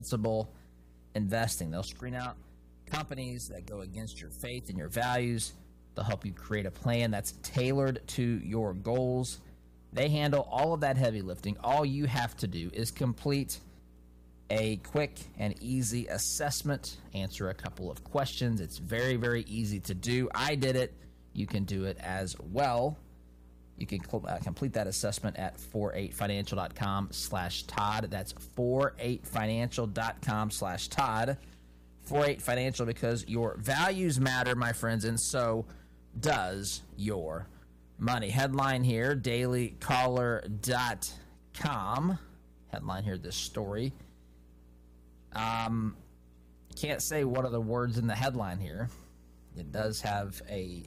responsible investing. They'll screen out companies that go against your faith and your values. They'll help you create a plan that's tailored to your goals. They handle all of that heavy lifting. All you have to do is complete a quick and easy assessment, answer a couple of questions. It's very, very easy to do. I did it. You can do it as well. You can complete that assessment at 48financial.com/Todd. That's 48financial.com/Todd. 48Financial, because your values matter, my friends, and so does your money. Headline here, dailycaller.com. Headline here, this story. Can't say what are the words in the headline here. It does have a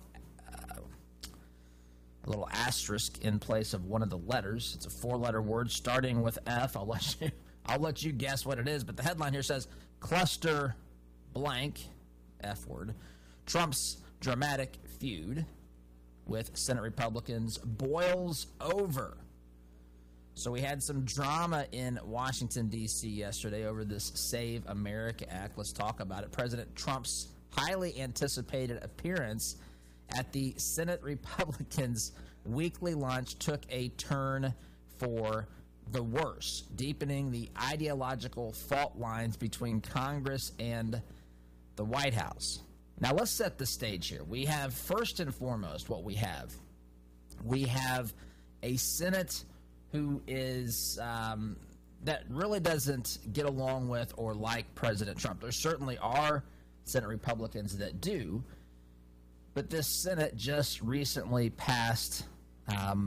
little asterisk in place of one of the letters. It's a 4-letter word starting with F. I'll let you guess what it is, but the headline here says cluster blank, F word, Trump's dramatic feud with Senate Republicans boils over. So we had some drama in Washington, D.C. yesterday over this Save America Act. Let's talk about it. President Trump's highly anticipated appearance at the Senate Republicans' weekly lunch took a turn for the worse, deepening the ideological fault lines between Congress and the White House. Now, let's set the stage here. We have, first and foremost, what we have. We have a Senate who is that really doesn't get along with or like President Trump. There certainly are Senate Republicans that do, but this Senate just recently passed a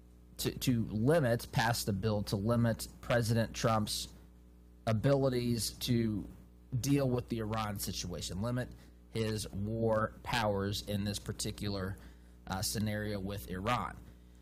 bill to limit President Trump's abilities to deal with the Iran situation, limit his war powers in this particular scenario with Iran.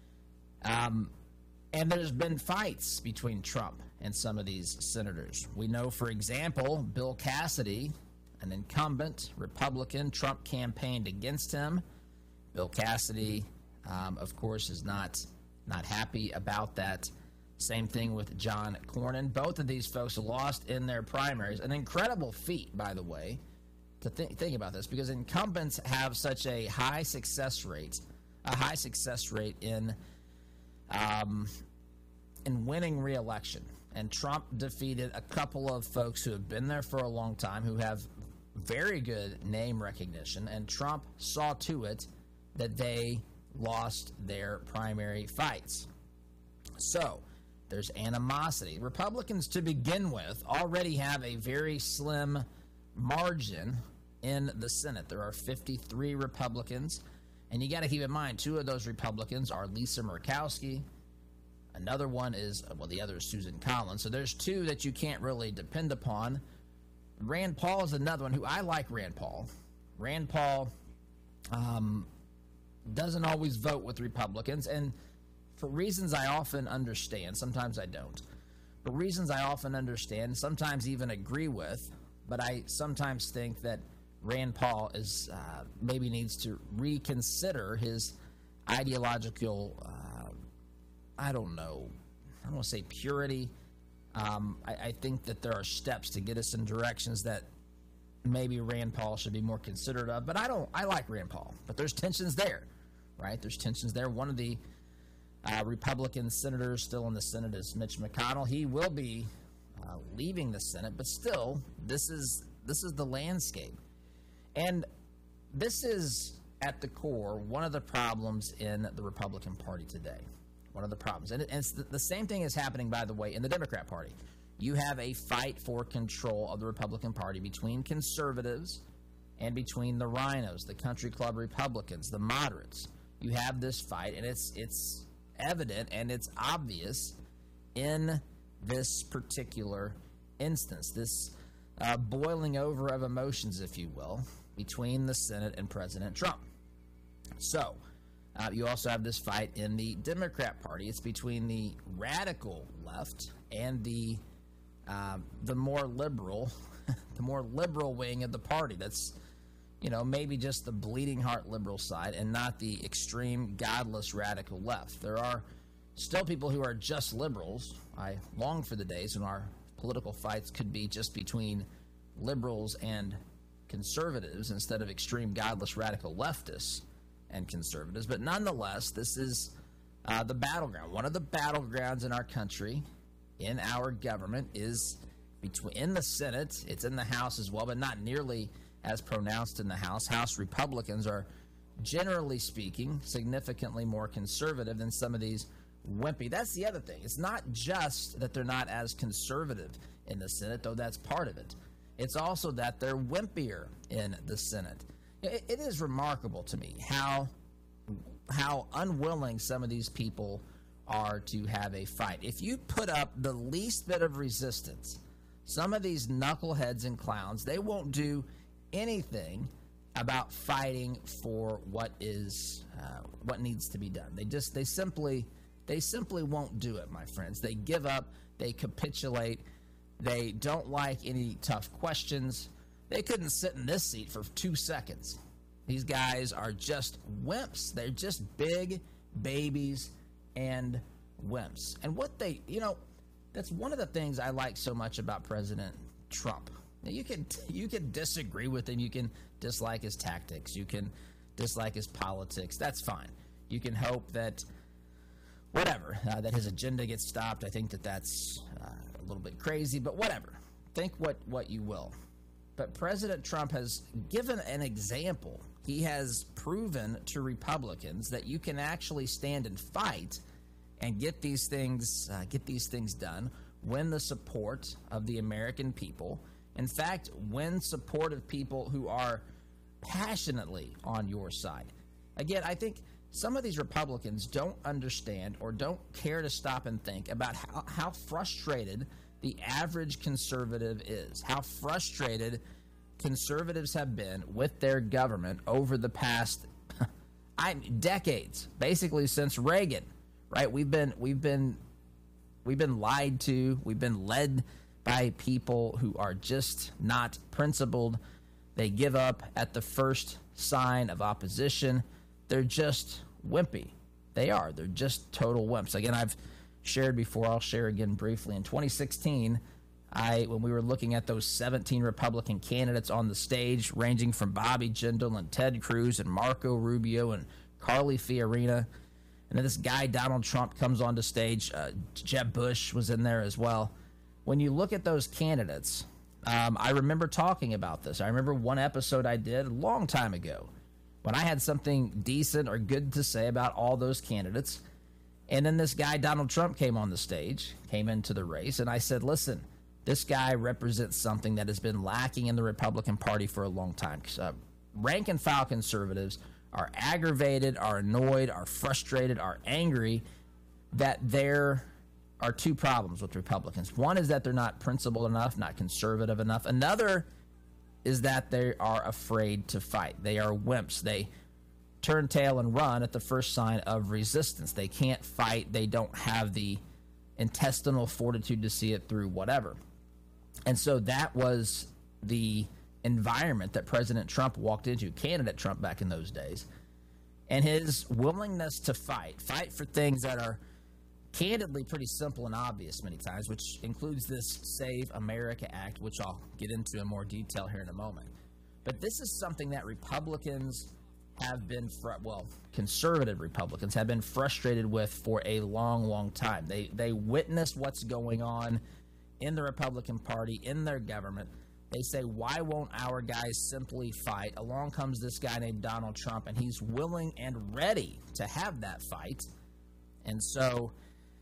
And there's been fights between Trump and some of these senators. We know, for example, Bill Cassidy, an incumbent Republican, Trump campaigned against him. Bill Cassidy, of course, is not happy about that. Same thing with John Cornyn. Both of these folks lost in their primaries. An incredible feat, by the way, to think about this, because incumbents have such a high success rate in winning re-election. And Trump defeated a couple of folks who have been there for a long time, who have very good name recognition, and Trump saw to it that they lost their primary fights. So there's animosity. Republicans, to begin with, already have a very slim margin in the Senate. There are 53 Republicans, and you got to keep in mind, 2 of those Republicans are Lisa Murkowski. Another one is, well, the other is Susan Collins. So there's 2 that you can't really depend upon. Rand Paul is another one who I like. Rand Paul doesn't always vote with Republicans, and for reasons I often understand, sometimes I don't, but reasons I often understand, sometimes even agree with, but I sometimes think that Rand Paul is maybe needs to reconsider his ideological, I don't want to say purity. I think that there are steps to get us in directions that maybe Rand Paul should be more considerate of, but I like Rand Paul, but there's tensions there, right? There's tensions there. One of the Republican senators still in the Senate is Mitch McConnell. He will be leaving the Senate, but still, this is the landscape. And this is, at the core, one of the problems in the Republican Party today. One of the problems. And it's the same thing is happening, by the way, in the Democrat Party. You have a fight for control of the Republican Party between conservatives and between the rhinos, the country club Republicans, the moderates. You have this fight, and it's evident and it's obvious in this particular instance, this boiling over of emotions, if you will, between the Senate and President Trump. So, you also have this fight in the Democrat Party. It's between the radical left and the more liberal, the more liberal wing of the party. That's, maybe just the bleeding heart liberal side and not the extreme godless radical left. There are still people who are just liberals. I long for the days when our political fights could be just between liberals and conservatives instead of extreme godless radical leftists and conservatives. But nonetheless, this is the battleground. One of the battlegrounds in our country, in our government, is in the Senate. It's in the House as well, but not nearly as pronounced in the House. House Republicans are, generally speaking, significantly more conservative than some of these wimpy. That's the other thing. It's not just that they're not as conservative in the Senate, though that's part of it. It's also that they're wimpier in the Senate. It is remarkable to me how unwilling some of these people are to have a fight. If you put up the least bit of resistance, some of these knuckleheads and clowns, they won't do anything about fighting for what needs to be done. They simply won't do it, my friends. They give up. They capitulate. They don't like any tough questions. They couldn't sit in this seat for 2 seconds. These guys are just wimps. They're just big babies and wimps. And that's one of the things I like so much about President Trump. Now, you can disagree with him. You can dislike his tactics. You can dislike his politics. That's fine. You can hope that that his agenda gets stopped. I think that's a little bit crazy, but whatever. Think what you will. But President Trump has given an example. He has proven to Republicans that you can actually stand and fight and get these things done, win the support of the American people. In fact, win support of people who are passionately on your side. Again, I think some of these Republicans don't understand or don't care to stop and think about how frustrated the average conservative is, how frustrated conservatives have been with their government over the past decades, basically since Reagan, right? We've been lied to. We've been led by people who are just not principled. They give up at the first sign of opposition. They're just wimpy. They are. They're just total wimps. Again, I've shared before. I'll share again briefly. In 2016, when we were looking at those 17 Republican candidates on the stage, ranging from Bobby Jindal and Ted Cruz and Marco Rubio and Carly Fiorina, and then this guy Donald Trump comes onto stage. Jeb Bush was in there as well. When you look at those candidates, I remember talking about this. I remember one episode I did a long time ago when I had something decent or good to say about all those candidates. And then this guy, Donald Trump, came on the stage, came into the race, and I said, listen, this guy represents something that has been lacking in the Republican Party for a long time. Rank and file conservatives are aggravated, are annoyed, are frustrated, are angry that there are two problems with Republicans. One is that they're not principled enough, not conservative enough. Another is that they are afraid to fight. They are wimps. They turn tail and run at the first sign of resistance. They can't fight. They don't have the intestinal fortitude to see it through, whatever. And so that was the environment that President Trump walked into, candidate Trump back in those days, and his willingness to fight for things that are candidly pretty simple and obvious many times, which includes this Save America Act, which I'll get into in more detail here in a moment. But this is something that Republicans have been, conservative Republicans have been frustrated with for a long, long time. They witness what's going on in the Republican Party, in their government. They say, why won't our guys simply fight? Along comes this guy named Donald Trump, and he's willing and ready to have that fight. And so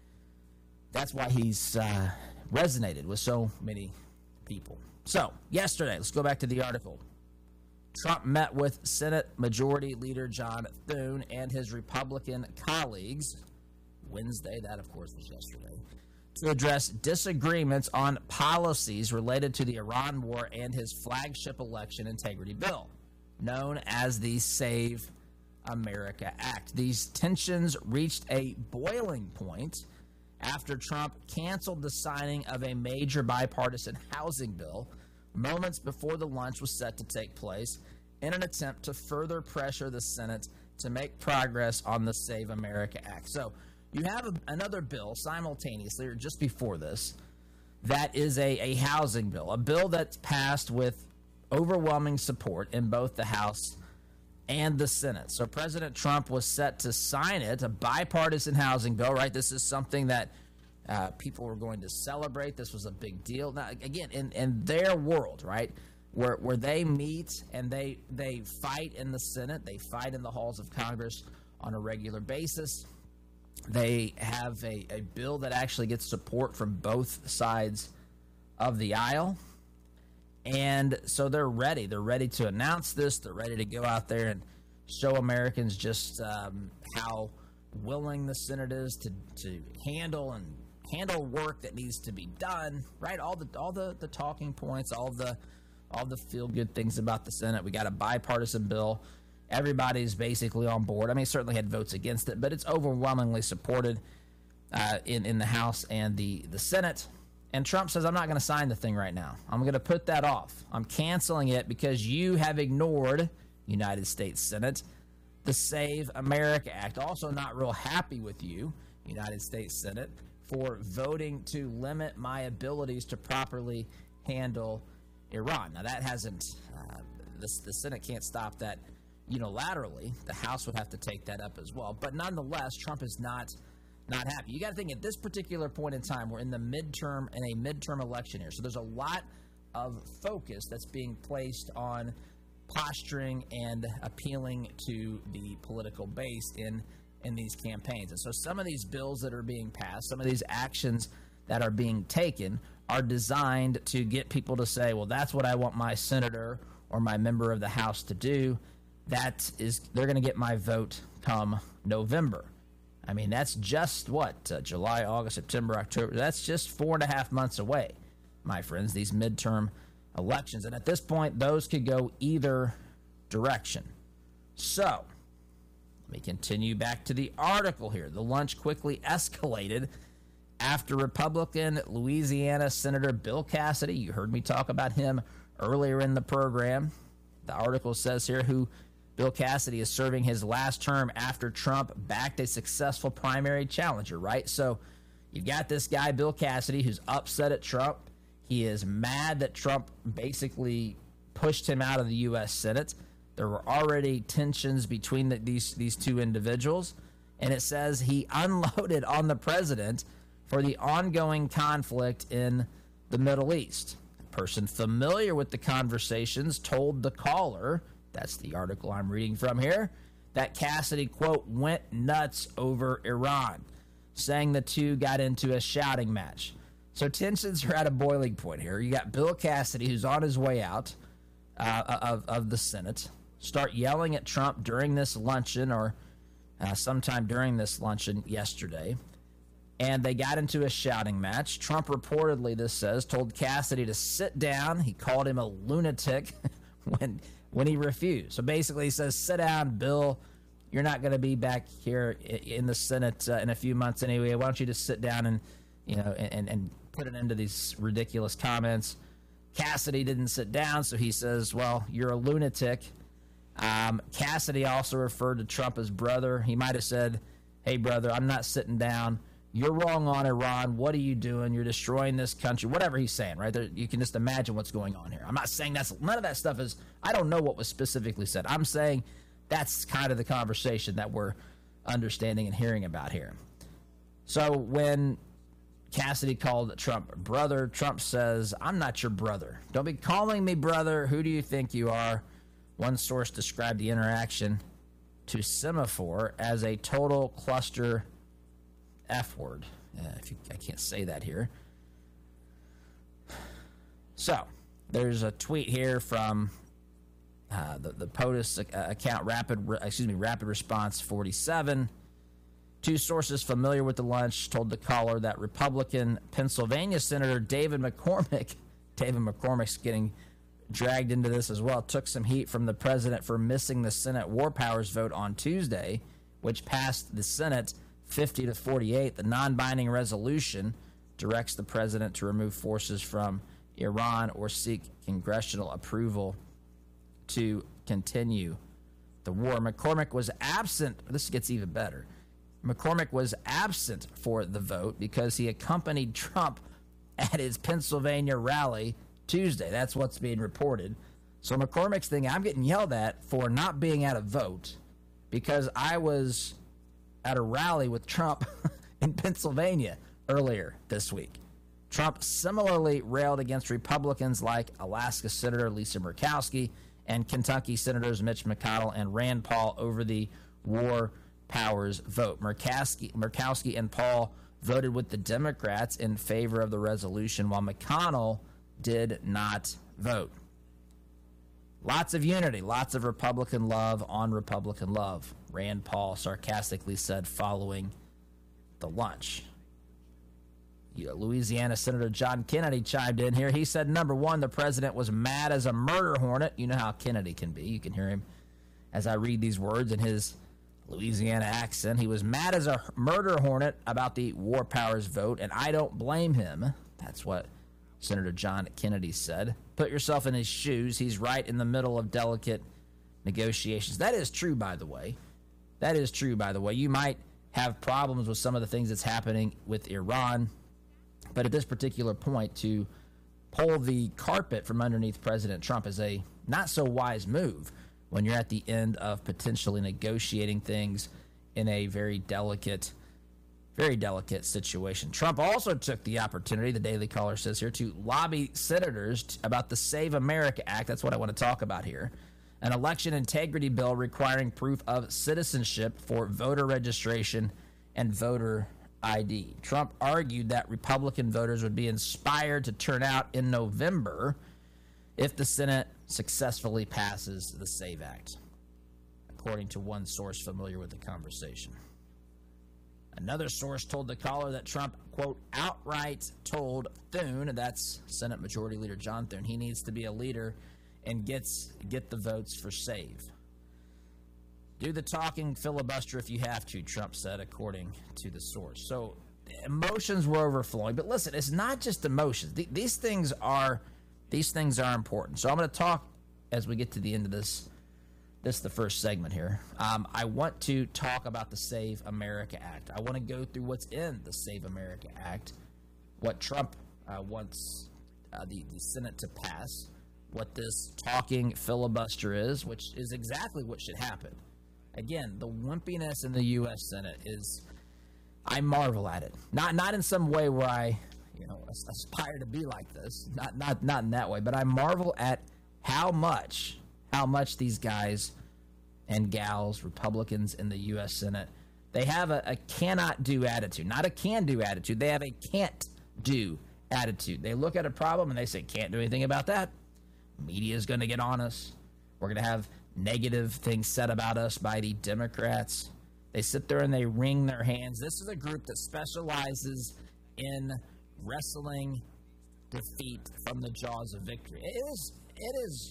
that's why he's resonated with so many people. So yesterday, let's go back to the article. Trump met with Senate Majority Leader John Thune and his Republican colleagues Wednesday, that of course was yesterday, to address disagreements on policies related to the Iran war and his flagship election integrity bill, known as the Save America Act. These tensions reached a boiling point after Trump canceled the signing of a major bipartisan housing bill moments before the lunch was set to take place in an attempt to further pressure the Senate to make progress on the Save America Act. So you have another bill simultaneously, or just before this, that is a housing bill, a bill that's passed with overwhelming support in both the House and the Senate. So President Trump was set to sign it, a bipartisan housing bill, right? This is something that people were going to celebrate. This was a big deal. Now, again, in their world, right, where they meet and they fight in the Senate, they fight in the halls of Congress on a regular basis. They have a bill that actually gets support from both sides of the aisle. And so they're ready. They're ready to announce this. They're ready to go out there and show Americans just how willing the Senate is to handle work that needs to be done, right? All the talking points, all the feel-good things about the Senate. We got a bipartisan bill. Everybody's basically on board. I mean, certainly had votes against it, but it's overwhelmingly supported in the House and the Senate. And Trump says, I'm not going to sign the thing right now. I'm going to put that off. I'm canceling it because you have ignored, United States Senate, the Save America Act. Also not real happy with you, United States Senate, for voting to limit my abilities to properly handle Iran. Now, that hasn't, the Senate can't stop that unilaterally. The House would have to take that up as well. But nonetheless, Trump is not happy. You got to think at this particular point in time, we're in a midterm election here. So there's a lot of focus that's being placed on posturing and appealing to the political base in these campaigns. And so some of these bills that are being passed, some of these actions that are being taken are designed to get people to say, well, that's what I want my senator or my member of the House to do. They're going to get my vote come November. I mean, that's just July, August, September, October. That's just 4.5 months away, my friends, these midterm elections. And at this point, those could go either direction. So let me continue back to the article here. The lunch quickly escalated after Republican Louisiana Senator Bill Cassidy, you heard me talk about him earlier in the program. The article says here Bill Cassidy is serving his last term after Trump backed a successful primary challenger, right? So you've got this guy, Bill Cassidy, who's upset at Trump. He is mad that Trump basically pushed him out of the U.S. Senate. There were already tensions between these two individuals, and it says he unloaded on the president for the ongoing conflict in the Middle East. A person familiar with the conversations told the caller, that's the article I'm reading from here, that Cassidy, quote, went nuts over Iran, saying the two got into a shouting match. So tensions are at a boiling point here. You got Bill Cassidy, who's on his way out of the Senate, start yelling at Trump during this luncheon or sometime during this luncheon yesterday. And they got into a shouting match. Trump reportedly, this says, told Cassidy to sit down. He called him a lunatic when he refused. So basically he says, sit down, Bill. You're not going to be back here in the Senate in a few months anyway. Why don't you just sit down and put an end to these ridiculous comments. Cassidy didn't sit down, so he says, well, you're a lunatic. Cassidy also referred to Trump as brother. He might have said, hey, brother, I'm not sitting down. You're wrong on Iran. What are you doing? You're destroying this country. Whatever he's saying, right? You can just imagine what's going on here. I'm not saying none of that stuff is, I don't know what was specifically said. I'm saying that's kind of the conversation that we're understanding and hearing about here. So when Cassidy called Trump brother, Trump says, I'm not your brother. Don't be calling me brother. Who do you think you are? One source described the interaction to Semaphore as a total cluster F word. I can't say that here. So there's a tweet here from the POTUS account, Rapid Response 47. Two sources familiar with the lunch told the caller that Republican Pennsylvania Senator David McCormick's getting dragged into this as well, took some heat from the president for missing the Senate War Powers vote on Tuesday, which passed the Senate 50-48. The non-binding resolution directs the president to remove forces from Iran or seek congressional approval to continue the war. McCormick was absent. This gets even better. McCormick was absent for the vote because he accompanied Trump at his Pennsylvania rally Tuesday. That's what's being reported. So McCormick's thing, I'm getting yelled at for not being at a vote because I was at a rally with Trump in Pennsylvania earlier this week. Trump similarly railed against Republicans like Alaska Senator Lisa Murkowski and Kentucky Senators Mitch McConnell and Rand Paul over the War Powers vote. Murkowski and Paul voted with the Democrats in favor of the resolution, while McConnell did not vote. Lots of unity, lots of Republican love on Republican love, Rand Paul sarcastically said following the lunch. Louisiana Senator John Kennedy chimed in here. He said, number one, the president was mad as a murder hornet. You know how Kennedy can be. You can hear him as I read these words in his Louisiana accent. He was mad as a murder hornet about the War Powers vote, and I don't blame him. That's what Senator John Kennedy said. Put yourself in his shoes. He's right in the middle of delicate negotiations. That is true, by the way. That is true, by the way. You might have problems with some of the things that's happening with Iran, but at this particular point, to pull the carpet from underneath President Trump is a not so wise move when you're at the end of potentially negotiating things in a very delicate situation. Trump also took the opportunity, the Daily Caller says here, to lobby senators about the Save America Act. That's what I want to talk about here. An election integrity bill requiring proof of citizenship for voter registration and voter ID. Trump argued that Republican voters would be inspired to turn out in November if the Senate successfully passes the SAVE Act, according to one source familiar with the conversation. Another source told the caller that Trump, quote, outright told Thune, that's Senate Majority Leader John Thune, he needs to be a leader and get the votes for SAVE. Do the talking, filibuster if you have to, Trump said, according to the source. So emotions were overflowing. But listen, it's not just emotions. These things are important. So I'm going to talk as we get to the end of this. This is the first segment here. I want to talk about the Save America Act. I want to go through what's in the Save America Act, what Trump wants the Senate to pass, what this talking filibuster is, which is exactly what should happen. Again, the wimpiness in the U.S. Senate is, I marvel at it. Not in some way where I, aspire to be like this. Not in that way. But I marvel at how much these guys and gals, Republicans in the U.S. Senate, they have a cannot-do attitude. Not a can-do attitude. They have a can't-do attitude. They look at a problem and they say, can't do anything about that. Media is going to get on us. We're going to have negative things said about us by the Democrats. They sit there and they wring their hands. This is a group that specializes in wrestling defeat from the jaws of victory. It is,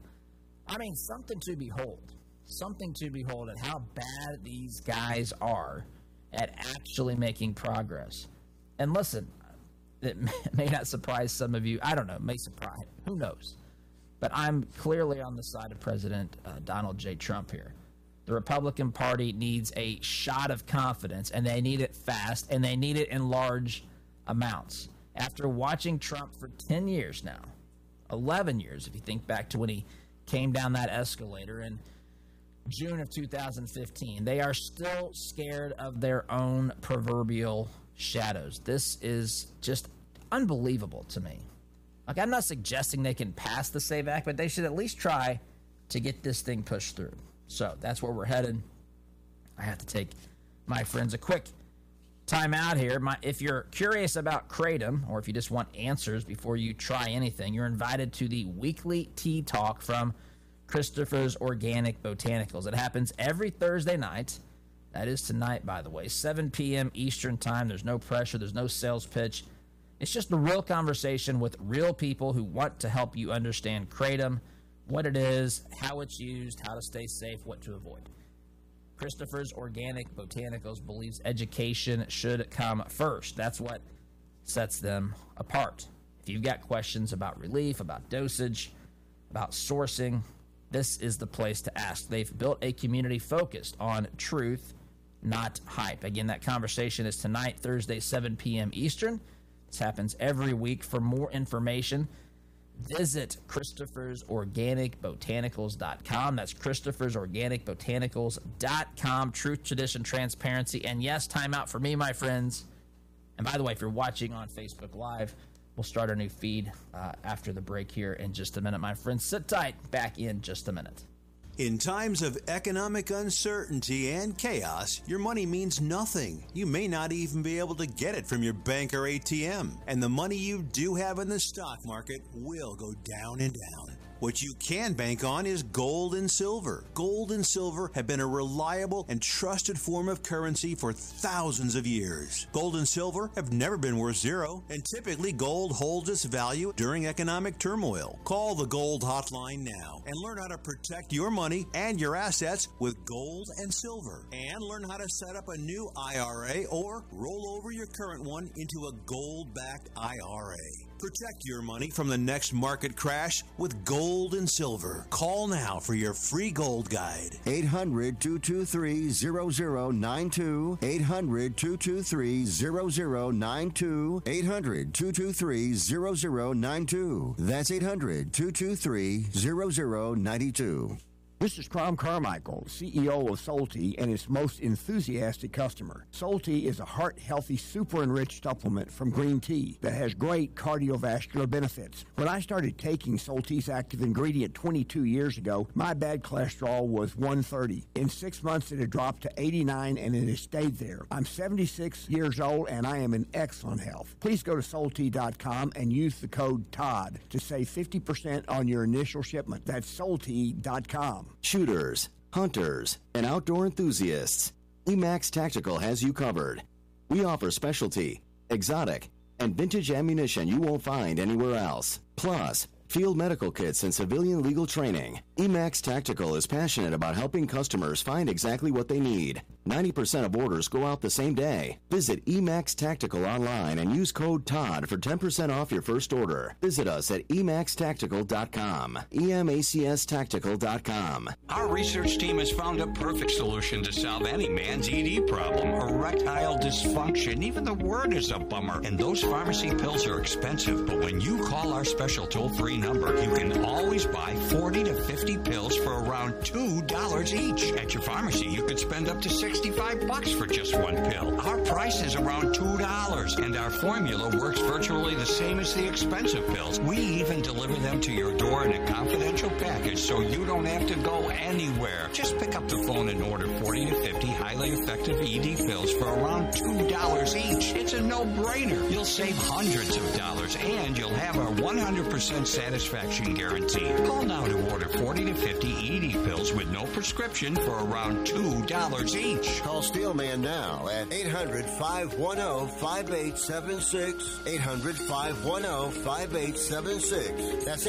something to behold. Something to behold at how bad these guys are at actually making progress. And listen, it may not surprise some of you. I don't know. It may surprise. Who knows? But I'm clearly on the side of President Donald J. Trump here. The Republican Party needs a shot of confidence, and they need it fast, and they need it in large amounts. After watching Trump for 10 years now, 11 years, if you think back to when he came down that escalator in June of 2015, they are still scared of their own proverbial shadows. This is just unbelievable to me. I'm not suggesting they can pass the SAVE Act, but they should at least try to get this thing pushed through. So that's where we're headed. I have to take, my friends, a quick time out here. If you're curious about Kratom, or if you just want answers before you try anything, you're invited to the weekly tea talk from Christopher's Organic Botanicals. It happens every Thursday night. That is tonight, by the way, 7 p.m. Eastern time. There's no pressure. There's no sales pitch. It's just a real conversation with real people who want to help you understand Kratom, what it is, how it's used, how to stay safe, what to avoid. Christopher's Organic Botanicals believes education should come first. That's what sets them apart. If you've got questions about relief, about dosage, about sourcing, this is the place to ask. They've built a community focused on truth, not hype. Again, that conversation is tonight, Thursday, 7 p.m. Eastern. This happens every week. For more information, visit Christopher'sOrganicBotanicals.com. That's Christopher'sOrganicBotanicals.com. Truth, tradition, transparency, and yes, time out for me, my friends. And by the way, if you're watching on Facebook Live, we'll start our new feed after the break here in just a minute, my friends. Sit tight. Back in just a minute. In times of economic uncertainty and chaos, your money means nothing. You may not even be able to get it from your bank or ATM. And the money you do have in the stock market will go down and down. What you can bank on is gold and silver. Gold and silver have been a reliable and trusted form of currency for thousands of years. Gold and silver have never been worth zero, and typically gold holds its value during economic turmoil. Call the Gold Hotline now and learn how to protect your money and your assets with gold and silver. And learn how to set up a new IRA or roll over your current one into a gold-backed IRA. Protect your money from the next market crash with gold and silver. Call now for your free gold guide. 800-223-0092. 800-223-0092. 800-223-0092. That's 800-223-0092. This is Crom Carmichael, CEO of Solti and its most enthusiastic customer. Solti is a heart-healthy, super-enriched supplement from green tea that has great cardiovascular benefits. When I started taking Solti's active ingredient 22 years ago, my bad cholesterol was 130. In 6 months, it had dropped to 89, and it has stayed there. I'm 76 years old, and I am in excellent health. Please go to Solti.com and use the code TODD to save 50% on your initial shipment. That's Solti.com. Shooters, hunters, and outdoor enthusiasts, Emax Tactical has you covered. We offer specialty, exotic, and vintage ammunition you won't find anywhere else. Plus, field medical kits and civilian legal training. Emax Tactical is passionate about helping customers find exactly what they need. 90% of orders go out the same day. Visit Emax Tactical online and use code TODD for 10% off your first order. Visit us at EmaxTactical.com. EMACSTactical.com. Our research team has found a perfect solution to solve any man's ED problem, erectile dysfunction. Even the word is a bummer. And those pharmacy pills are expensive, but when you call our special toll-free number, you can always buy 40 to 50 pills for around $2 each. At your pharmacy, you could spend up to $65 for just one pill. Our price is around $2, and our formula works virtually the same as the expensive pills. We even deliver them to your door in a confidential package, so you don't have to go anywhere. Just pick up the phone and order 40 to 50 highly effective ED pills for around $2 each. It's a no-brainer. You'll save hundreds of dollars, and you'll have our 100% satisfaction guarantee. Call now to order 40 to 50 ED pills with no prescription for around $2 each. Call Steelman now at 800-510-5876. 800-510-5876. That's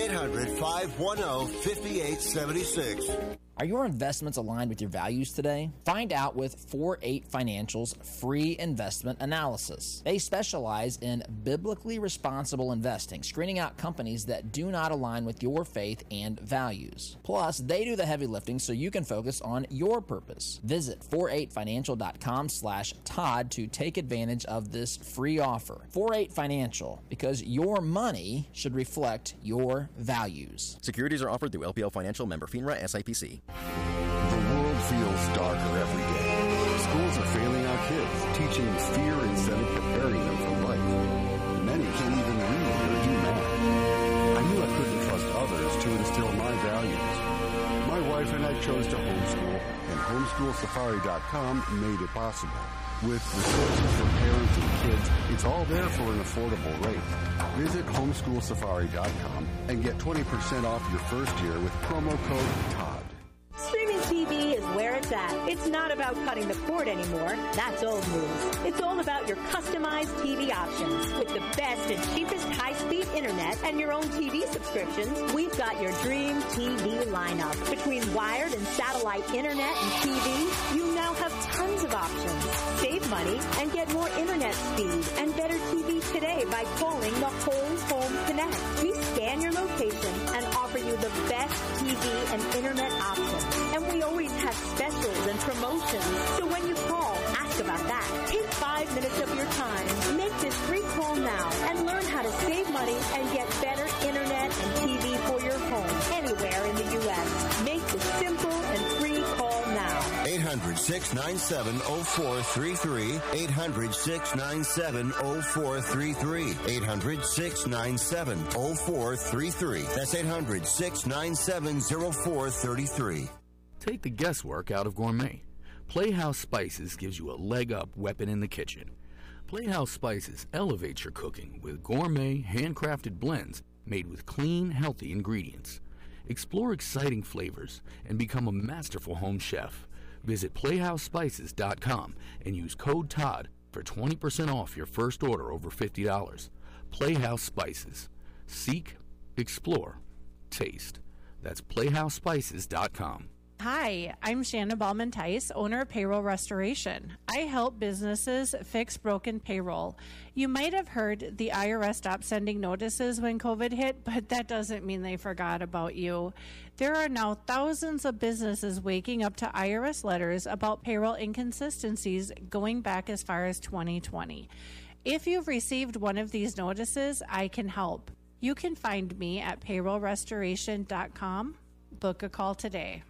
800-510-5876. Are your investments aligned with your values today? Find out with 4-8 Financial's free investment analysis. They specialize in biblically responsible investing, screening out companies that do not align with your faith and values. Plus, they do the heavy lifting so you can focus on your purpose. Visit 48financial.com/Todd to take advantage of this free offer. 4-8 Financial, because your money should reflect your values. Securities are offered through LPL Financial, member FINRA, SIPC. The world feels darker every day. Schools are failing our kids, teaching them fear instead of preparing them for life. Many can't even read or do math. I knew I couldn't trust others to instill my values. My wife and I chose to homeschool, and homeschoolsafari.com made it possible. With resources for parents and kids, it's all there for an affordable rate. Visit homeschoolsafari.com and get 20% off your first year with promo code TODD. Streaming TV is where it's at. It's not about cutting the cord anymore. That's old news. It's all about your customized TV options. With the best and cheapest high-speed internet and your own TV subscriptions, we've got your dream TV lineup. Between wired and satellite internet and TV, you now have tons of options. Save money and get more internet speed and better TV today by calling the Whole Home Connect. We scan your location and offer you the best TV and internet options. And we always have specials and promotions. So when you call, ask about that. Take 5 minutes of your time. Make this free call now and 800-697-0433. 800-697-0433. 800-697-0433. That's 800-697-0433. Take the guesswork out of gourmet. Playhouse Spices gives you a leg up weapon in the kitchen. Playhouse Spices elevates your cooking with gourmet, handcrafted blends made with clean, healthy ingredients. Explore exciting flavors and become a masterful home chef. Visit PlayhouseSpices.com and use code TODD for 20% off your first order over $50. Playhouse Spices. Seek, explore, taste. That's PlayhouseSpices.com. Hi, I'm Shanna Ballman-Tice, owner of Payroll Restoration. I help businesses fix broken payroll. You might have heard the IRS stopped sending notices when COVID hit, but that doesn't mean they forgot about you. There are now thousands of businesses waking up to IRS letters about payroll inconsistencies going back as far as 2020. If you've received one of these notices, I can help. You can find me at payrollrestoration.com. Book a call today.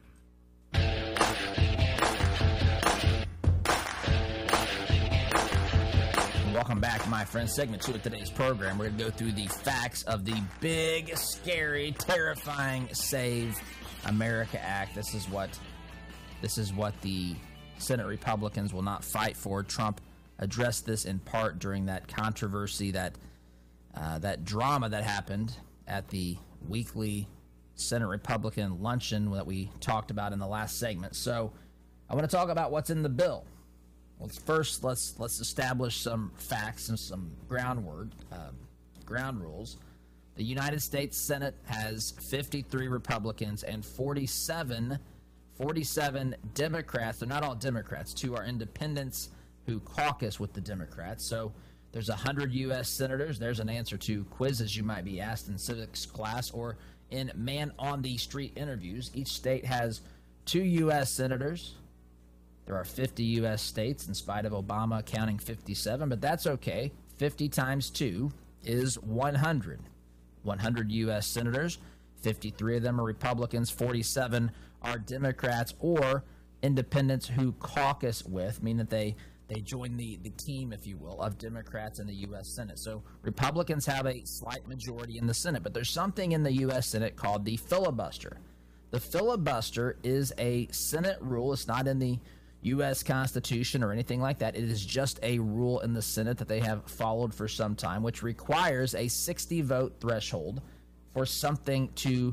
Welcome back, my friends. Segment 2 of today's program. We're going to go through the facts of the big, scary, terrifying Save America Act. This is what the Senate Republicans will not fight for. Trump addressed this in part during that controversy, that drama that happened at the weekly Senate Republican luncheon that we talked about in the last segment. So I want to talk about what's in the bill. Let's establish some facts and some ground rules. The United States Senate has 53 Republicans and 47 Democrats. They're not all Democrats. 2 are independents who caucus with the Democrats. So there's 100 U.S. senators. There's an answer to quizzes you might be asked in civics class or in man-on-the-street interviews. Each state has 2 U.S. senators. There are 50 U.S. states, in spite of Obama counting 57, but that's okay. 50 times 2 is 100. 100 U.S. senators, 53 of them are Republicans, 47 are Democrats or independents who caucus with, meaning that they join the team, if you will, of Democrats in the U.S. Senate. So Republicans have a slight majority in the Senate, but there's something in the U.S. Senate called the filibuster. The filibuster is a Senate rule. It's not in the U.S. Constitution or anything like that. It is just a rule in the Senate that they have followed for some time, which requires a 60-vote threshold for something to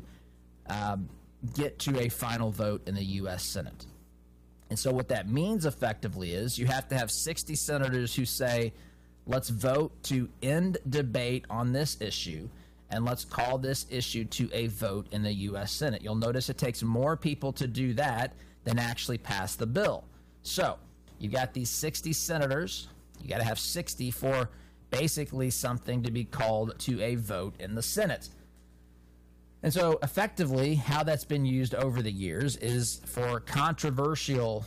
get to a final vote in the U.S. Senate. And so what that means effectively is you have to have 60 senators who say, let's vote to end debate on this issue, and let's call this issue to a vote in the U.S. Senate. You'll notice it takes more people to do that than actually pass the bill. So you got these 60 senators. You got to have 60 for basically something to be called to a vote in the Senate. And so effectively how that's been used over the years is for controversial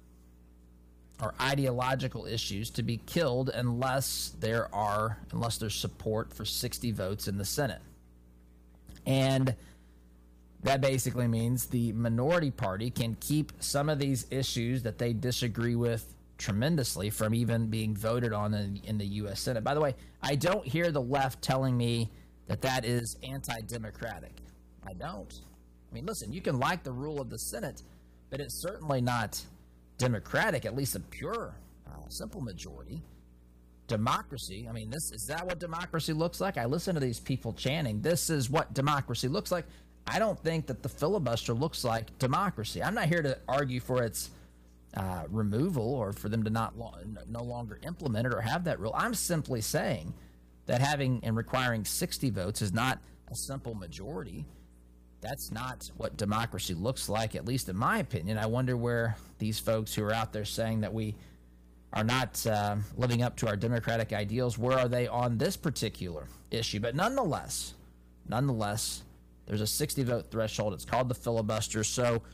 or ideological issues to be killed unless there's support for 60 votes in the Senate. And that basically means the minority party can keep some of these issues that they disagree with tremendously from even being voted on in the U.S. Senate. By the way, I don't hear the left telling me that is anti-democratic. I don't. I mean, listen, you can like the rule of the Senate, but it's certainly not democratic, at least a pure, simple majority. Democracy, I mean, is that what democracy looks like? I listen to these people chanting, this is what democracy looks like. I don't think that the filibuster looks like democracy. I'm not here to argue for its removal or for them to no longer implement it or have that rule. I'm simply saying that having and requiring 60 votes is not a simple majority. That's not what democracy looks like, at least in my opinion. I wonder where these folks who are out there saying that we are not living up to our democratic ideals, where are they on this particular issue? But nonetheless, there's a 60-vote threshold. It's called the filibuster. So,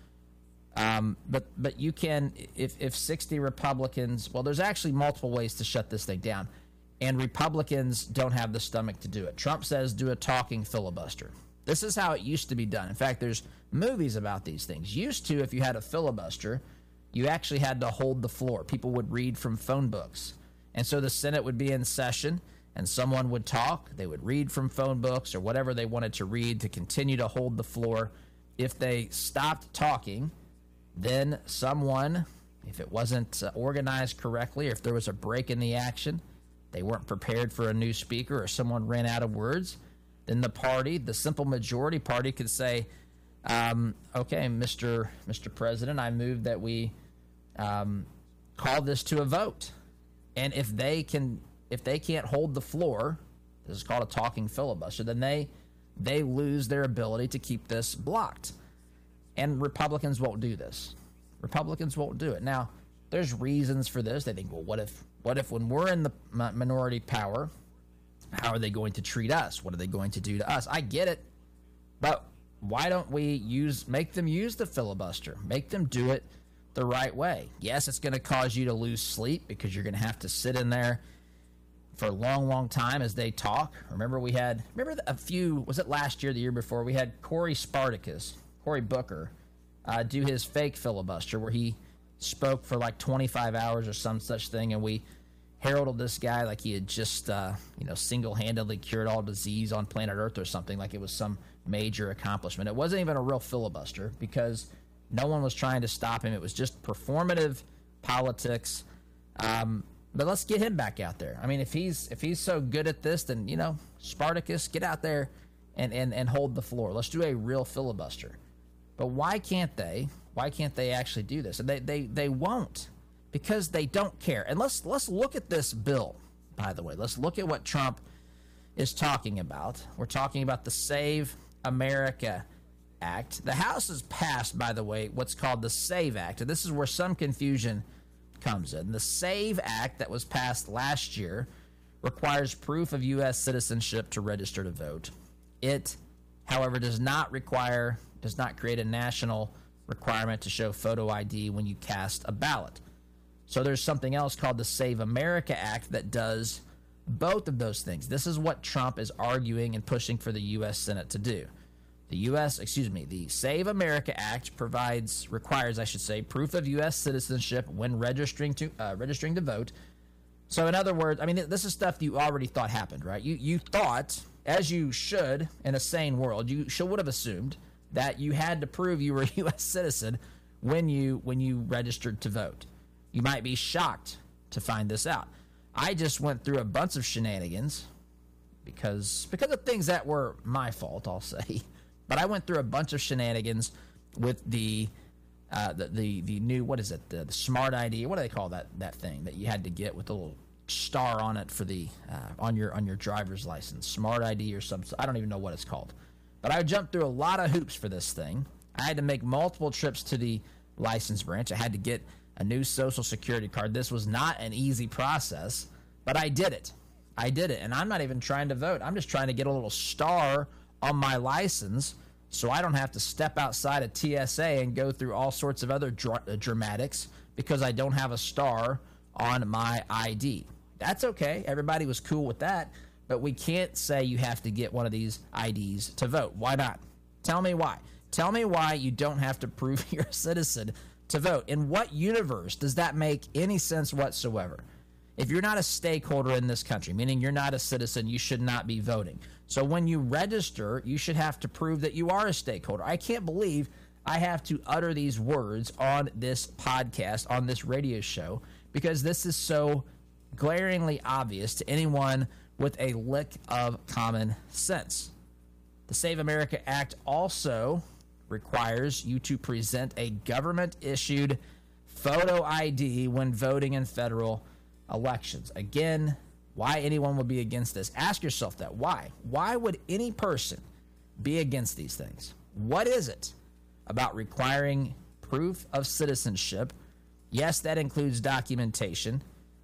but you can, if 60 Republicans, well, there's actually multiple ways to shut this thing down, and Republicans don't have the stomach to do it. Trump says do a talking filibuster. This is how it used to be done. In fact, there's movies about these things. Used to, if you had a filibuster, you actually had to hold the floor. People would read from phone books. And so the Senate would be in session, and someone would talk. They would read from phone books or whatever they wanted to read to continue to hold the floor. If they stopped talking, then someone, if it wasn't organized correctly, or if there was a break in the action, they weren't prepared for a new speaker, or someone ran out of words, then the party, the simple majority party, could say, okay, Mr. President, I move that we call this to a vote. And if they can't hold the floor, this is called a talking filibuster, then they lose their ability to keep this blocked. And Republicans won't do this. Republicans won't do it. Now, there's reasons for this. They think, well, what if when we're in the minority power, how are they going to treat us? What are they going to do to us? I get it, but why don't we make them use the filibuster? Make them do it the right way. Yes, it's going to cause you to lose sleep because you're going to have to sit in there for a long, long time as they talk. Remember a few, was it last year, the year before, we had Cory Booker, do his fake filibuster where he spoke for like 25 hours or some such thing, and we heralded this guy like he had just, single-handedly cured all disease on planet Earth or something, like it was some major accomplishment. It wasn't even a real filibuster because no one was trying to stop him. It was just performative politics. But let's get him back out there. I mean, if he's so good at this, then, Spartacus, get out there and hold the floor. Let's do a real filibuster. But why can't they? Why can't they actually do this? And they won't, because they don't care. And let's look at this bill, by the way. Let's look at what Trump is talking about. We're talking about the Save America Act. The House has passed, by the way, what's called the SAVE Act. And this is where some confusion comes in. The SAVE Act that was passed last year requires proof of U.S. citizenship to register to vote. It, however, does not create a national requirement to show photo ID when you cast a ballot. So there's something else called the Save America Act that does both of those things. This is what Trump is arguing and pushing for the U.S. Senate to do. The Save America Act requires proof of U.S. citizenship when registering to vote. So in other words, I mean, this is stuff you already thought happened, right? You thought, as you should in a sane world, would have assumed that you had to prove you were a U.S. citizen when you registered to vote. You might be shocked to find this out. I just went through a bunch of shenanigans because of things that were my fault, I'll say. But I went through a bunch of shenanigans with the new, what is it, the Smart ID? What do they call that thing that you had to get with the little star on it for the on your driver's license? Smart ID or something. I don't even know what it's called. But I jumped through a lot of hoops for this thing. I had to make multiple trips to the license branch. I had to get a new Social Security card. This was not an easy process, but I did it. And I'm not even trying to vote. I'm just trying to get a little star on my license so I don't have to step outside of TSA and go through all sorts of other dramatics because I don't have a star on my ID. That's okay. Everybody was cool with that, but we can't say you have to get one of these IDs to vote. Why not? Tell me why. Tell me why you don't have to prove you're a citizen to vote. In what universe does that make any sense whatsoever? If you're not a stakeholder in this country, meaning you're not a citizen, you should not be voting. So when you register, you should have to prove that you are a stakeholder. I can't believe I have to utter these words on this podcast, on this radio show, because this is so glaringly obvious to anyone with a lick of common sense. The Save America Act also requires you to present a government-issued photo ID when voting in federal elections. Again, why anyone would be against this? Ask yourself that. Why? Why would any person be against these things? What is it about requiring proof of citizenship? Yes, that includes documentation.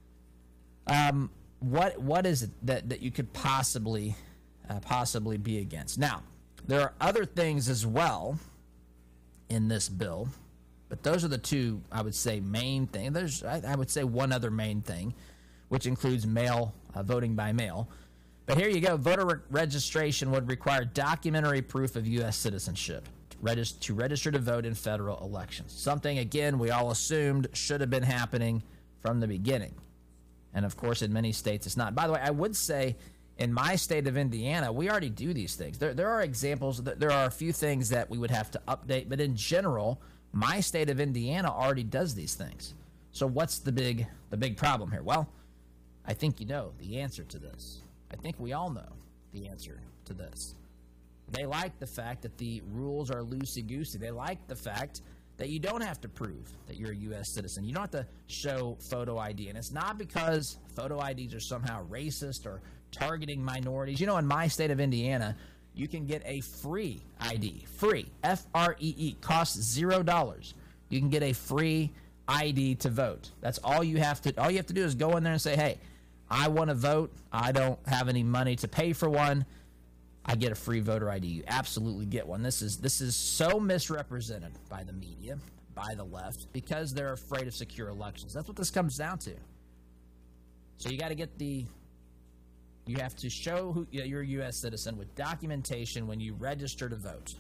What is it that you could possibly be against? Now, there are other things as well in this bill, but those are the two, I would say, main things. There's, I would say, one other main thing, which includes voting by mail. But here you go. Voter registration would require documentary proof of U.S. citizenship. to register to vote in federal elections. Something, again, we all assumed should have been happening from the beginning. And, of course, in many states it's not. By the way, I would say in my state of Indiana, we already do these things. There are examples. There are a few things that we would have to update. But in general, my state of Indiana already does these things. So what's the big problem here? Well, I think you know the answer to this. I think we all know the answer to this. They like the fact that the rules are loosey-goosey. They like the fact that you don't have to prove that you're a U.S. citizen. You don't have to show photo ID. And it's not because photo IDs are somehow racist or targeting minorities. You know, in my state of Indiana, you can get a free ID. Free. F-R-E-E. Costs $0. You can get a free ID to vote. That's all you have to do is go in there and say, hey, I want to vote. I don't have any money to pay for one. I get a free voter ID. You absolutely get one. This is so misrepresented by the media, by the left, because they're afraid of secure elections. That's what this comes down to. So you have to show you're a U.S. citizen with documentation when you register to vote.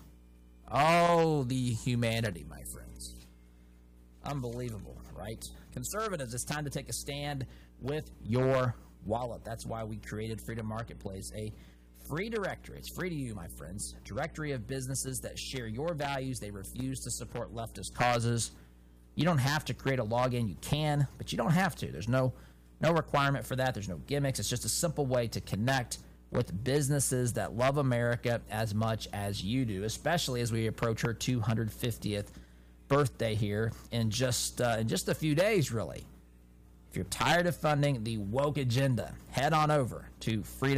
Oh, the humanity, my friends. Unbelievable, right? Conservatives, it's time to take a stand with your wallet. That's why we created Freedom Marketplace, a free directory. It's free to you, my friends. Directory of businesses that share your values. They refuse to support leftist causes. You don't have to create a login. You can, but you don't have to. There's no requirement for that. There's no gimmicks. It's just a simple way to connect with businesses that love America as much as you do, especially as we approach her 250th birthday here in just a few days, really. If you're tired of funding the woke agenda, head on over to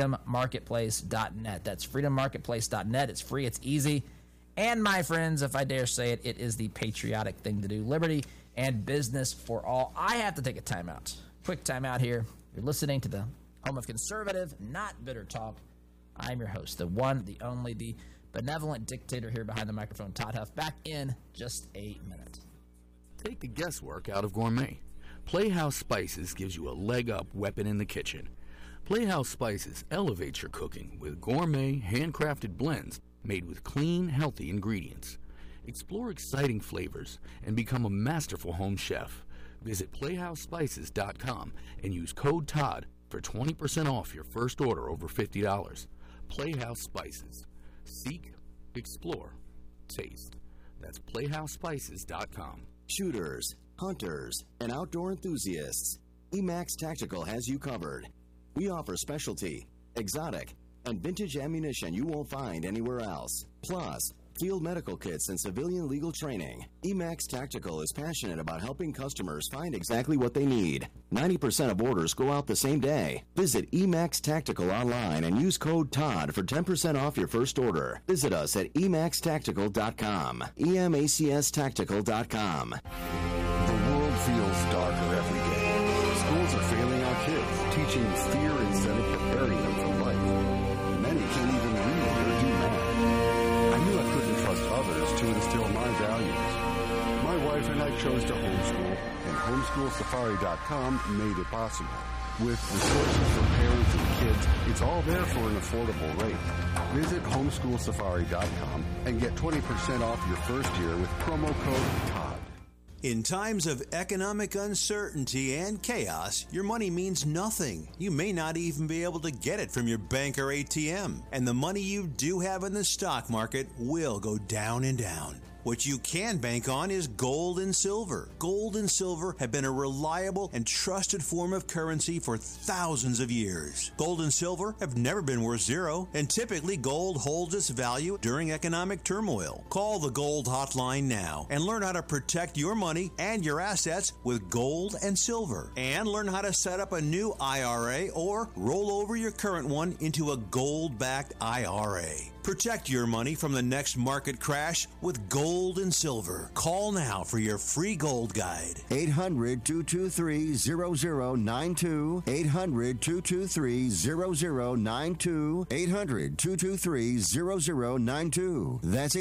freedommarketplace.net. That's freedommarketplace.net. It's free. It's easy. And, my friends, if I dare say it, it is the patriotic thing to do. Liberty and business for all. I have to take a timeout. Quick timeout here. You're listening to the home of conservative, not bitter talk. I'm your host, the one, the only, the benevolent dictator here behind the microphone, Todd Huff. Back in just a minute. Take the guesswork out of gourmet. Playhouse Spices gives you a leg-up weapon in the kitchen. Playhouse Spices elevates your cooking with gourmet, handcrafted blends made with clean, healthy ingredients. Explore exciting flavors and become a masterful home chef. Visit PlayhouseSpices.com and use code TODD for 20% off your first order over $50. Playhouse Spices. Seek, explore, taste. That's PlayhouseSpices.com. Shooters, hunters, and outdoor enthusiasts, Emax Tactical has you covered. We offer specialty, exotic, and vintage ammunition you won't find anywhere else. Plus, field medical kits and civilian legal training. Emax Tactical is passionate about helping customers find exactly what they need. 90% of orders go out the same day. Visit Emax Tactical online and use code TODD for 10% off your first order. Visit us at EmaxTactical.com. EMACSTactical.com. The world feels darker every day. Schools are failing our kids, teaching fear instead of preparing them for life. Many can't even read or do math. I knew I couldn't trust others to instill my values. My wife and I chose to homeschool, and homeschoolsafari.com made it possible. With resources for parents and kids, it's all there for an affordable rate. Visit homeschoolsafari.com and get 20% off your first year with promo code TODD. In times of economic uncertainty and chaos, your money means nothing. You may not even be able to get it from your bank or ATM. And the money you do have in the stock market will go down and down. What you can bank on is gold and silver. Gold and silver have been a reliable and trusted form of currency for thousands of years. Gold and silver have never been worth zero, and typically gold holds its value during economic turmoil. Call the Gold Hotline now and learn how to protect your money and your assets with gold and silver. And learn how to set up a new IRA or roll over your current one into a gold-backed IRA. Protect your money from the next market crash with gold and silver. Call now for your free gold guide. 800-223-0092. 800-223-0092. 800-223-0092. That's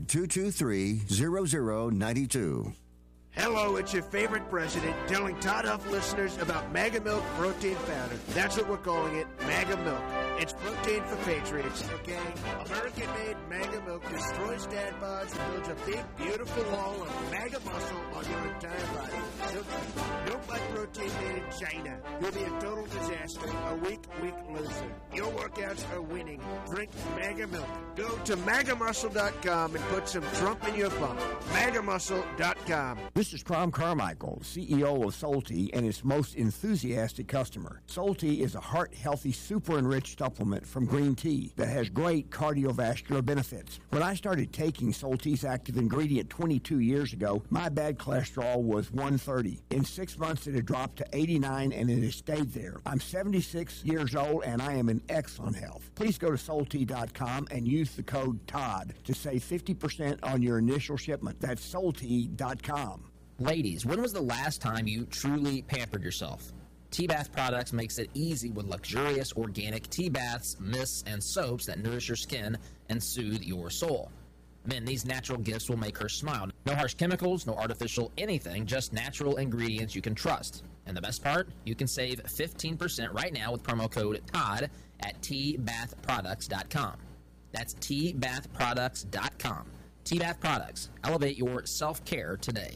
800-223-0092. Hello, it's your favorite president telling Todd Huff listeners about Mega Milk Protein Powder. That's what we're calling it, Mega Milk. It's protein for patriots, okay? American-made MAGA milk destroys dad bods and builds a big, beautiful wall of MAGA muscle on your entire body. Don't buy protein made in China. You'll be a total disaster, a weak loser. Your workouts are winning. Drink MAGA milk. Go to MAGAmuscle.com and put some Trump in your pump. MAGAmuscle.com. This is Tom Carmichael, CEO of Solti and its most enthusiastic customer. Solti is a heart-healthy, super-enriched supplement from green tea that has great cardiovascular benefits. When I started taking Solti's active ingredient 22 years ago, my bad cholesterol was 130. In 6 months, it had dropped to 89, and it has stayed there. I'm 76 years old, and I am in excellent health. Please go to Solti.com and use the code TODD to save 50% on your initial shipment. That's Solti.com. Ladies, when was the last time you truly pampered yourself? Tea Bath Products makes it easy with luxurious organic tea baths, mists, and soaps that nourish your skin and soothe your soul. Men, these natural gifts will make her smile. No harsh chemicals, no artificial anything, just natural ingredients you can trust. And the best part? You can save 15% right now with promo code TODD at teabathproducts.com. That's teabathproducts.com. Tea Bath Products. Elevate your self-care today.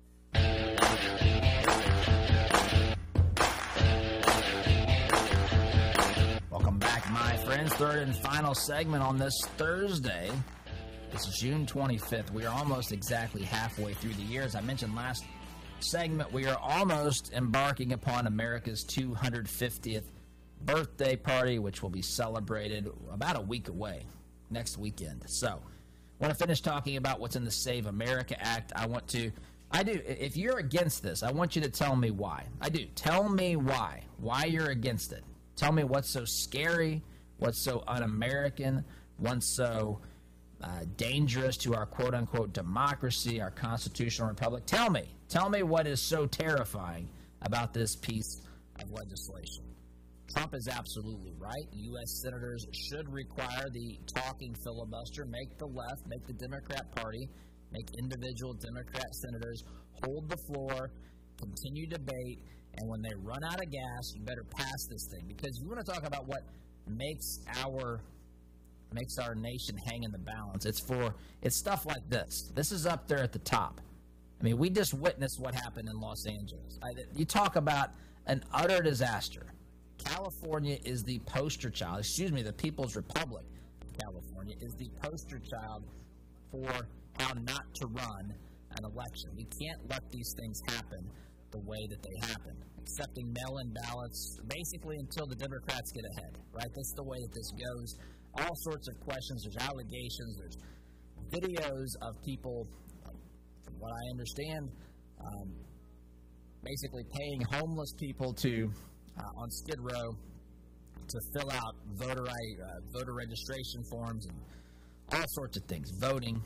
Welcome back, my friends. Third and final segment on this Thursday. It's June 25th. We are almost exactly halfway through the year. As I mentioned last segment, we are almost embarking upon America's 250th birthday party, which will be celebrated about a week away, next weekend. So, I want to finish talking about what's in the Save America Act. If you're against this, I want you to tell me why. Tell me why you're against it. Tell me what's so scary, what's so un-American, what's so dangerous to our quote-unquote democracy, our constitutional republic. Tell me what is so terrifying about this piece of legislation. Trump is absolutely right. U.S. senators should require the talking filibuster, make the left, make the Democrat Party, make individual Democrat senators hold the floor, continue debate, and when they run out of gas, you better pass this thing. Because you want to talk about what makes our nation hang in the balance. It's stuff like this. This is up there at the top. I mean, we just witnessed what happened in Los Angeles. You talk about an utter disaster. California is the poster child. The People's Republic of California is the poster child for how not to run an election. We can't let these things happen the way that they happen. Accepting mail-in ballots basically until the Democrats get ahead, right? That's the way that this goes. All sorts of questions. There's allegations. There's videos of people, from what I understand, basically paying homeless people to on Skid Row to fill out voter registration forms and all sorts of things. Voting.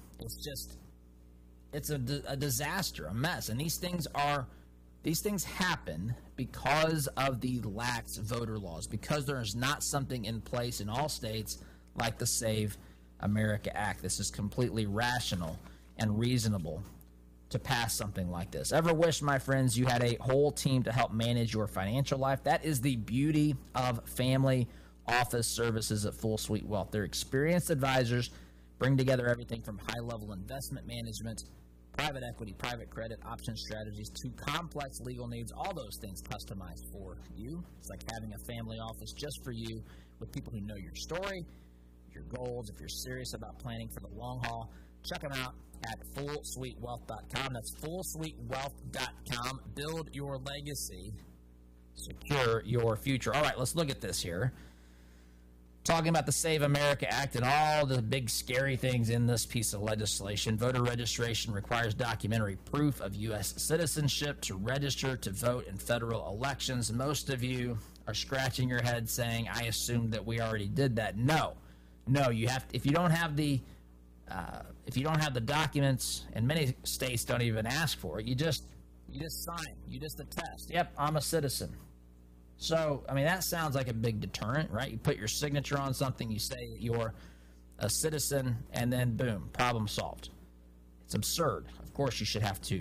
It's a disaster, a mess, and these things happen because of the lax voter laws, because there's not something in place in all states like the Save America Act. This is completely rational and reasonable to pass something like this. Ever wish, my friends, you had a whole team to help manage your financial life? That is the beauty of family office services at Full Suite Wealth. Their experienced advisors bring together everything from high-level investment management, private equity, private credit, option strategies, to complex legal needs, all those things customized for you. It's like having a family office just for you with people who know your story, your goals. If you're serious about planning for the long haul, check them out at FullSuiteWealth.com. That's FullSuiteWealth.com. Build your legacy. Secure your future. All right, let's look at this here. Talking about the Save America Act and all the big scary things in this piece of legislation. Voter registration requires documentary proof of U.S. citizenship to register to vote in federal elections. Most of you are scratching your head saying, I assumed that we already did that. No, you have to, if you don't have the documents, and many states don't even ask for it, you just sign, you just attest. Yep, I'm a citizen. So, I mean, that sounds like a big deterrent, right? You put your signature on something, you say that you're a citizen, and then boom, problem solved. It's absurd. Of course, you should have to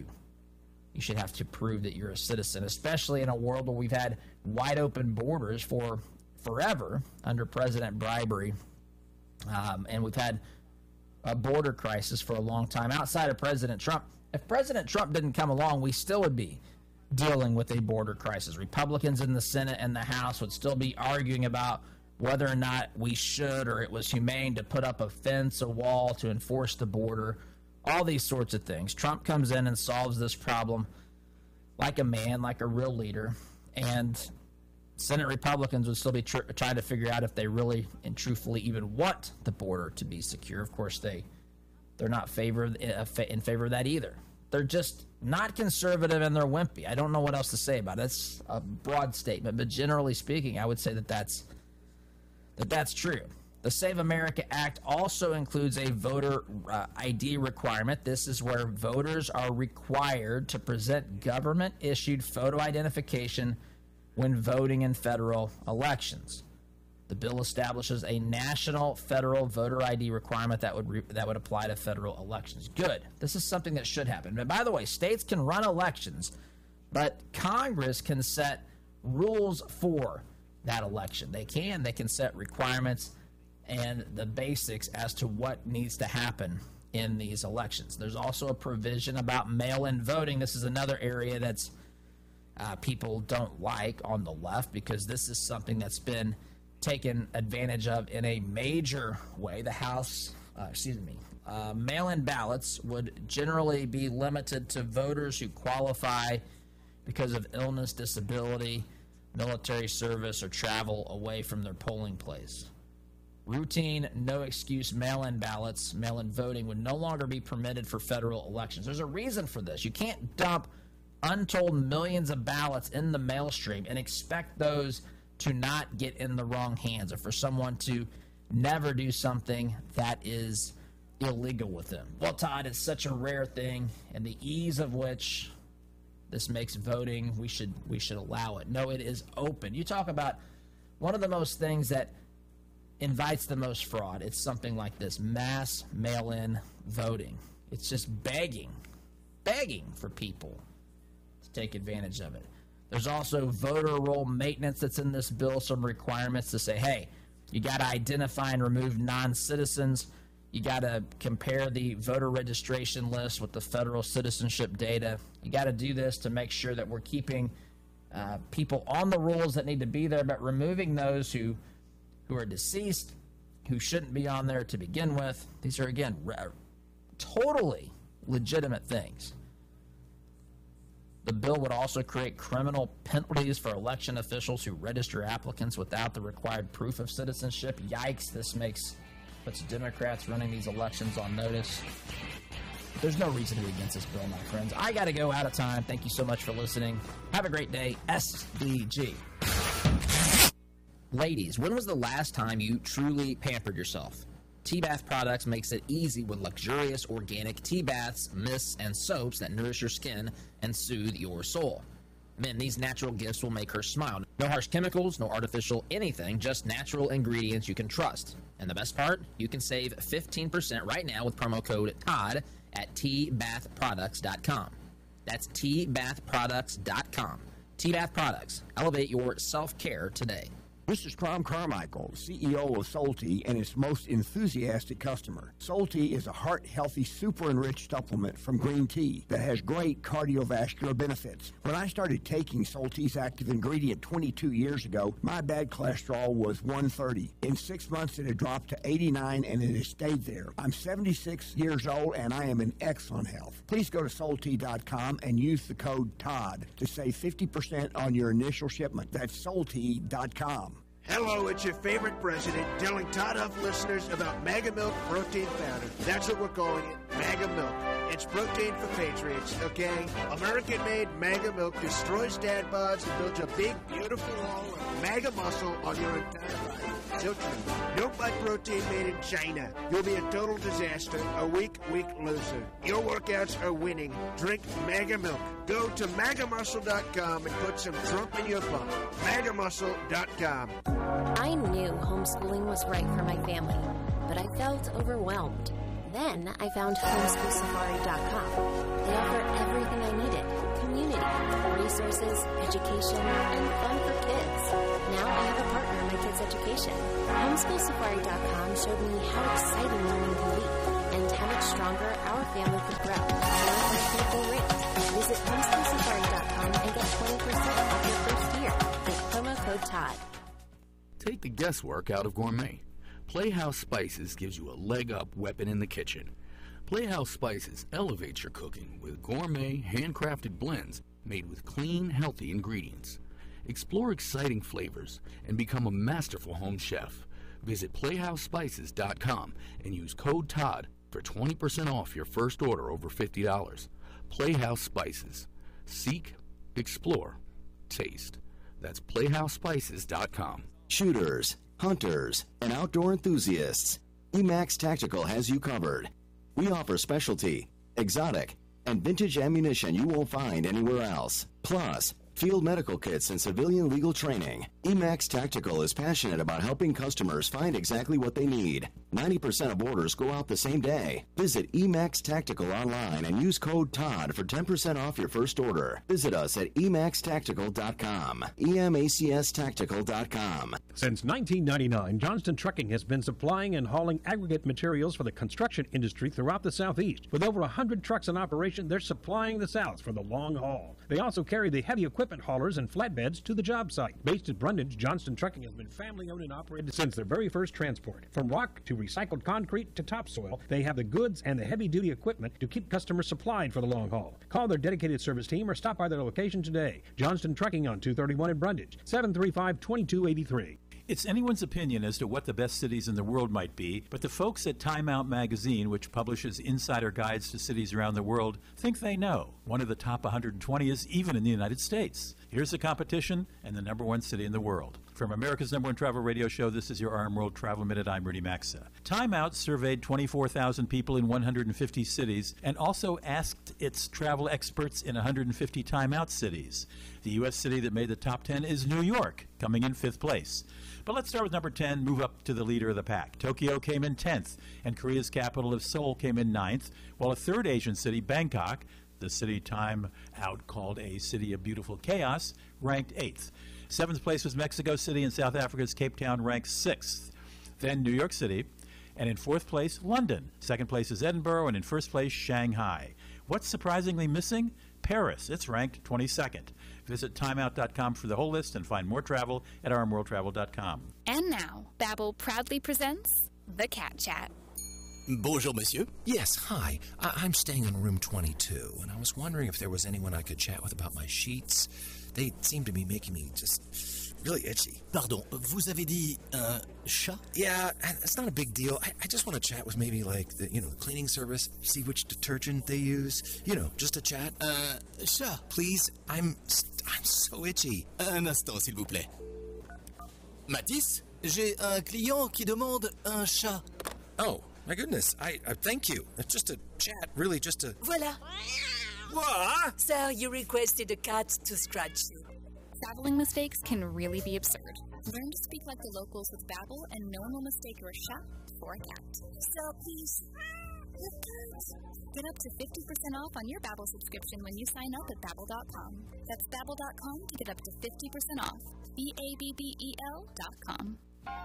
prove that you're a citizen, especially in a world where we've had wide open borders for forever under President Bribery, and we've had a border crisis for a long time outside of President Trump. If President Trump didn't come along, we still would be dealing with a border crisis. Republicans in the Senate and the House would still be arguing about whether or not we should or it was humane to put up a fence, a wall to enforce the border, all these sorts of things. Trump comes in and solves this problem like a man, like a real leader, and Senate Republicans would still be trying to figure out if they really and truthfully even want the border to be secure. Of course, they're not in favor of that either. They're just not conservative and they're wimpy. I don't know what else to say about it. It's a broad statement, but generally speaking, I would say that's true. The Save America Act also includes a voter ID requirement. This is where voters are required to present government-issued photo identification when voting in federal elections. The bill establishes a national federal voter ID requirement that would apply to federal elections. Good. This is something that should happen. But by the way, states can run elections, but Congress can set rules for that election. They can set requirements and the basics as to what needs to happen in these elections. There's also a provision about mail-in voting. This is another area that's people don't like on the left because this is something that's been taken advantage of in a major way. Mail-in ballots would generally be limited to voters who qualify because of illness, disability, military service, or travel away from their polling place. Routine, no-excuse mail-in ballots, mail-in voting would no longer be permitted for federal elections. There's a reason for this. You can't dump untold millions of ballots in the mail stream and expect those to not get in the wrong hands or for someone to never do something that is illegal with them. Well, Todd, it's such a rare thing, and the ease of which this makes voting, we should allow it. No, it is open. You talk about one of the most things that invites the most fraud. It's something like this, mass mail-in voting. It's just begging for people to take advantage of it. There's also voter roll maintenance that's in this bill, some requirements to say, hey, you got to identify and remove non-citizens. You got to compare the voter registration list with the federal citizenship data. You got to do this to make sure that we're keeping people on the rolls that need to be there, but removing those who are deceased, who shouldn't be on there to begin with. These are, again, totally legitimate things. The bill would also create criminal penalties for election officials who register applicants without the required proof of citizenship. Yikes, this puts Democrats running these elections on notice. There's no reason to be against this bill, my friends. I got to go, out of time. Thank you so much for listening. Have a great day. SDG. Ladies, when was the last time you truly pampered yourself? Tea Bath Products makes it easy with luxurious organic tea baths, mists, and soaps that nourish your skin and soothe your soul. Men, these natural gifts will make her smile. No harsh chemicals, no artificial anything, just natural ingredients you can trust. And the best part? You can save 15% right now with promo code TODD at teabathproducts.com. That's teabathproducts.com. Tea Bath Products. Elevate your self-care today. This is Tom Carmichael, CEO of Solti and its most enthusiastic customer. Solti is a heart-healthy, super-enriched supplement from green tea that has great cardiovascular benefits. When I started taking Solti's active ingredient 22 years ago, my bad cholesterol was 130. In 6 months, it had dropped to 89, and it has stayed there. I'm 76 years old, and I am in excellent health. Please go to Solti.com and use the code TODD to save 50% on your initial shipment. That's Solti.com. Hello, it's your favorite president telling Todd Huff listeners about Mega Milk Protein Powder. That's what we're calling it, Mega Milk. It's protein for patriots, okay? American-made Mega Milk destroys dad bods and builds a big, beautiful wall of Mega muscle on your entire body. So true. Don't buy protein made in China. You'll be a total disaster, a weak loser. Your workouts are winning. Drink Mega Milk. Go to MAGAmuscle.com and put some Trump in your bum. MAGAmuscle.com. I knew homeschooling was right for my family, but I felt overwhelmed. Then I found HomeschoolSafari.com. They offer everything I needed: community, community, resources, education, and fun for kids. Now I have a partner in my kids' education. HomeschoolSafari.com showed me how exciting learning can be and how much stronger our family could grow. Learn from people rate. Visit HomeschoolSafari.com and get 20% off your first year with promo code Todd. Take the guesswork out of gourmet. Playhouse Spices gives you a leg-up weapon in the kitchen. Playhouse Spices elevates your cooking with gourmet, handcrafted blends made with clean, healthy ingredients. Explore exciting flavors and become a masterful home chef. Visit PlayhouseSpices.com and use code Todd for 20% off your first order over $50. Playhouse Spices. Seek, explore, taste. That's PlayhouseSpices.com. Shooters, hunters, and outdoor enthusiasts, Emax Tactical has you covered. We offer specialty, exotic, and vintage ammunition you won't find anywhere else. Plus, field medical kits and civilian legal training. Emax Tactical is passionate about helping customers find exactly what they need. 90% of orders go out the same day. Visit Emax Tactical online and use code TODD for 10% off your first order. Visit us at EmaxTactical.com. EMACSTactical.com. Since 1999, Johnston Trucking has been supplying and hauling aggregate materials for the construction industry throughout the Southeast. With over 100 trucks in operation, they're supplying the South for the long haul. They also carry the heavy equipment haulers and flatbeds to the job site. Based at Brundage, Johnston Trucking has been family-owned and operated since their very first transport. From rock to recycled concrete to topsoil, they have the goods and the heavy-duty equipment to keep customers supplied for the long haul. Call their dedicated service team or stop by their location today. Johnston Trucking on 231 in Brundage, 735-2283. It's anyone's opinion as to what the best cities in the world might be, but the folks at Time Out magazine, which publishes insider guides to cities around the world, think they know. One of the top 120 is even in the United States. Here's the competition and the number one city in the world. From America's number one travel radio show, this is your RM World Travel Minute. I'm Rudy Maxa. Time Out surveyed 24,000 people in 150 cities and also asked its travel experts in 150 Time Out cities. The U.S. city that made the top 10 is New York, coming in 5th place. But let's start with number 10, move up to the leader of the pack. Tokyo came in 10th, and Korea's capital of Seoul came in 9th, while a third Asian city, Bangkok, the city Time Out called a city of beautiful chaos, ranked 8th. 7th place was Mexico City, and South Africa's Cape Town ranked 6th. Then New York City, and in 4th place, London. 2nd place is Edinburgh, and in 1st place, Shanghai. What's surprisingly missing? Paris. It's ranked 22nd. Visit timeout.com for the whole list and find more travel at rmworldtravel.com. And now, Babbel proudly presents The Cat Chat. Bonjour, monsieur. Yes, hi. I'm staying in room 22, and I was wondering if there was anyone I could chat with about my sheets. They seem to be making me just really itchy. Pardon, vous avez dit chat? Yeah, it's not a big deal. I just want to chat with maybe like the cleaning service, see which detergent they use. Just a chat. Chat. Please, I'm so itchy. Un instant, s'il vous plaît. Mathis, j'ai un client qui demande un chat. Oh, my goodness. I thank you. It's just a chat, really just a... Voilà. What? Sir, you requested a cat to scratch you. Babbling mistakes can really be absurd. Learn to speak like the locals with Babbel, and no one will mistake your chat for a cat. Sir, please. Get up to 50% off on your Babbel subscription when you sign up at Babbel.com. That's Babbel.com to get up to 50% off. BABBEL.com.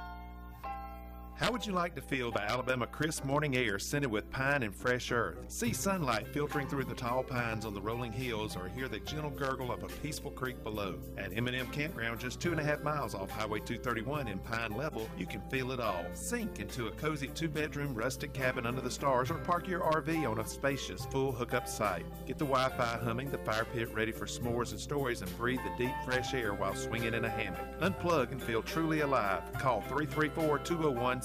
How would you like to feel the Alabama crisp morning air scented with pine and fresh earth? See sunlight filtering through the tall pines on the rolling hills, or hear the gentle gurgle of a peaceful creek below. At M&M Campground, just 2.5 miles off Highway 231 in Pine Level, you can feel it all. Sink into a cozy 2-bedroom rustic cabin under the stars, or park your RV on a spacious, full hookup site. Get the Wi-Fi humming, the fire pit ready for s'mores and stories, and breathe the deep, fresh air while swinging in a hammock. Unplug and feel truly alive. Call 334-201-7090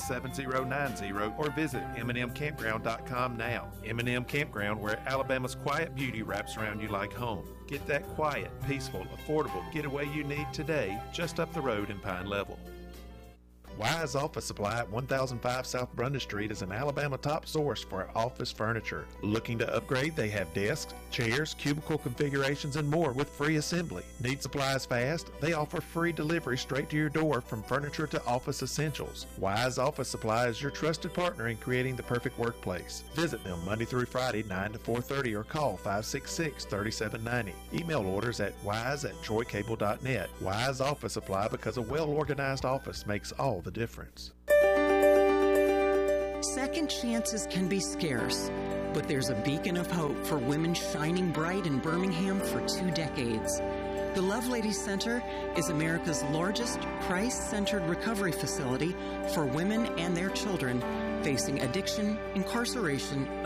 or visit MNMCampground.com now. M&M Campground, where Alabama's quiet beauty wraps around you like home. Get that quiet, peaceful, affordable getaway you need today, just up the road in Pine Level. Wise Office Supply at 1005 South Brunda Street is an Alabama top source for office furniture. Looking to upgrade? They have desks, chairs, cubicle configurations, and more with free assembly. Need supplies fast? They offer free delivery straight to your door from furniture to office essentials. Wise Office Supply is your trusted partner in creating the perfect workplace. Visit them Monday through Friday, 9 to 4:30, or call 566-3790. Email orders at wise@troycable.net. Wise Office Supply, because a well-organized office makes all the difference. Second chances can be scarce, but there's a beacon of hope for women shining bright in Birmingham for 2 decades. The Lovelady Center is America's largest Christ-centered recovery facility for women and their children facing addiction, incarceration,